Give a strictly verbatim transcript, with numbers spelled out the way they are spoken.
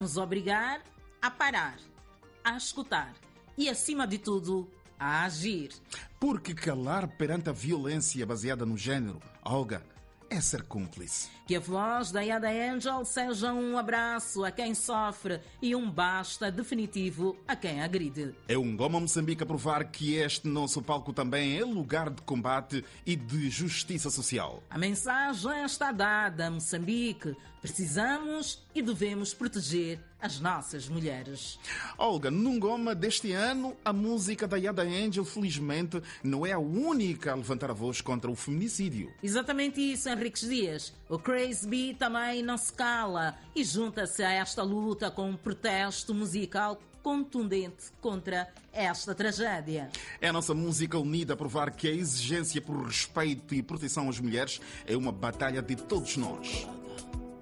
nos obrigar a parar, a escutar e, acima de tudo, a agir. Porque calar perante a violência baseada no género, Olga, é ser cúmplice. Que a voz da Yada Angel seja um abraço a quem sofre e um basta definitivo a quem agride. É um Goma Moçambique a provar que este nosso palco também é lugar de combate e de justiça social. A mensagem está dada, Moçambique. Precisamos e devemos proteger as nossas mulheres. Olga, num Goma deste ano, a música da Yada Angel, felizmente, não é a única a levantar a voz contra o feminicídio. Exatamente isso, Henriques Dias. O Crazy B também não se cala e junta-se a esta luta com um protesto musical contundente contra esta tragédia. É a nossa música unida a provar que a exigência por respeito e proteção às mulheres é uma batalha de todos nós.